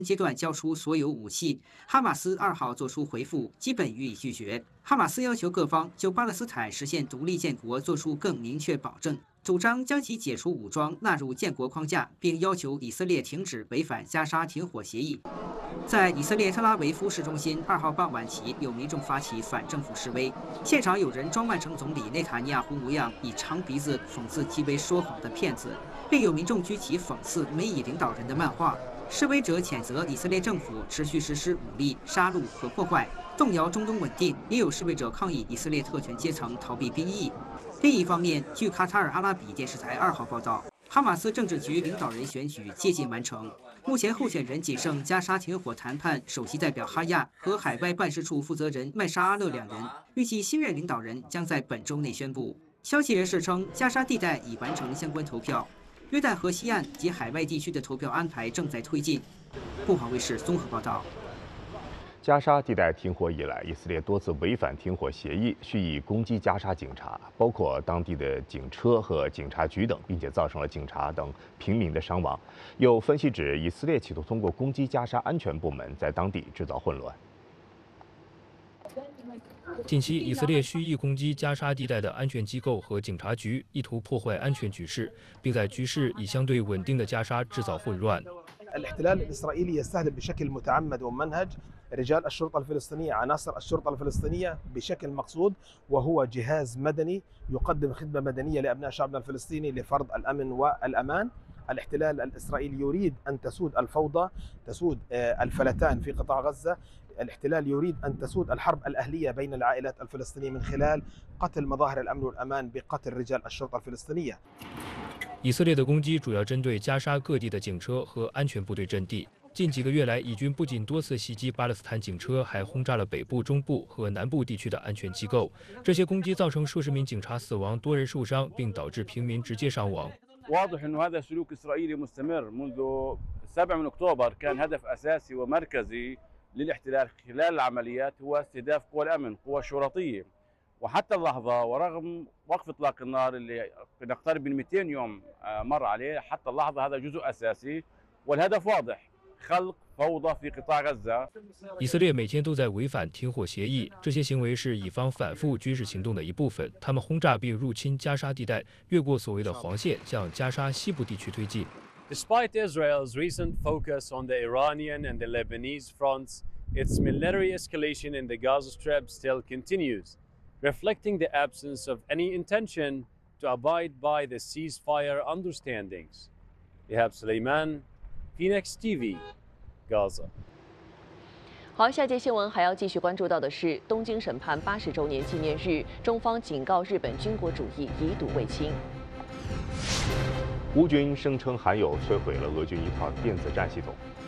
阶段交出所有武器。哈马斯2号作出回复，基本予以拒绝。哈马斯要求各方就巴勒斯坦实现独立建国作出更明确保证，主张将其解除武装纳入建国框架，并要求以色列停止违反加沙停火协议。在以色列特拉维夫市中心2号傍晚起，有民众发起反政府示威，现场有人装扮成总理内塔尼亚胡模样，以长鼻子讽刺其为说谎的骗子，并有民众举起讽刺美以领导人的漫画。示威者谴责以色列政府持续实施武力、杀戮和破坏，动摇中东稳定。也有示威者抗议以色列特权阶层逃避兵役。另一方面，据卡塔尔阿拉比电视台2号报道，哈马斯政治局领导人选举接近完成，目前候选人仅剩加沙停火谈判首席代表哈亚和海外办事处负责人麦沙阿勒2人，预计新任领导人将在本周内宣布。消息人士称，加沙地带已完成相关投票。约旦河西岸及海外地区的投票安排正在推进。凤凰卫视综合报道。 加沙地带停火以来，以色列多次违反停火协议，蓄意攻击加沙警察，包括当地的警车和警察局等，并且造成了警察等平民的伤亡。有分析指，以色列企图通过攻击加沙安全部门，在当地制造混乱。 近期，以色列蓄意攻击加沙地带的安全机构和警察局，意图破坏安全局势，并在局势已相对稳定的加沙制造混乱。 الاحتلال الإسرائيلي يستهدف بشكل متعمد وممنهج رجال الشرطة الفلسطينية عناصر الشرطة الفلسطينية بشكل مقصود وهو جهاز مدني يقدم خدمة مدنية لأبناء شعبنا الفلسطيني لفرض الأمن والأمان. الاحتلال الإسرائيلي يريد أن تسود الفوضى، تسود الفلتان في قطاع غزة. الاحتلال يريد أن تسود الحرب الأهلية بين العائلات الفلسطينية من خلال قتل مظاهر الأمن والأمان بقتل رجال الشرطة الفلسطينية. 以色列的攻击主要针对加沙各地的警车和安全部队阵地。近几个月来，以军不仅多次袭击巴勒斯坦警车，还轰炸了北部、中部和南部地区的安全机构。这些攻击造成数十名警察死亡，多人受伤，并导致平民直接伤亡。 واضح انه هذا سلوك اسرائيلي مستمر منذ 7 من اكتوبر كان هدف اساسي ومركزي للاحتلال خلال العمليات هو استهداف قوى الامن، قوى الشرطيه. وحتى اللحظه ورغم وقف اطلاق النار اللي نقترب من 200 يوم مر عليه، حتى اللحظه هذا جزء اساسي والهدف واضح خلق فوضى في قطاع غزه. 以色列每天都在违反停火协议，这些行为是以方反复军事行动的一部分。他们轰炸并入侵加沙地带，越过所谓的黄线，向加沙西部地区推进。 Despite Israel's recent focus on the Iranian and the Lebanese fronts, its military escalation in the Gaza Strip still continues, reflecting the absence of any intention to abide by the ceasefire understandings. Ihab Suleiman, Phoenix TV, Gaza. 好，下节新闻还要继续关注到的是东京审判80周年纪念日，中方警告日本军国主义以毒卫侵。 乌军声称韩友摧毁了俄军一套电子战系统。